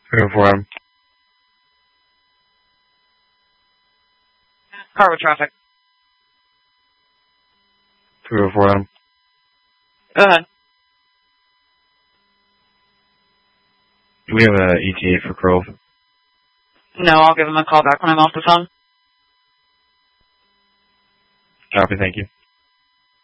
304 Adam. Car with traffic. 304 Adam. Go ahead. Do we have an ETA for Grove? No, I'll give him a call back when I'm off the phone. Copy, thank you.